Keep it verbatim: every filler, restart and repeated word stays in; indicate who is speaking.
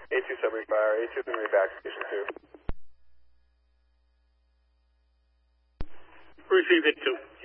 Speaker 1: A two summary fire, A two summary back station two.
Speaker 2: Receive it two.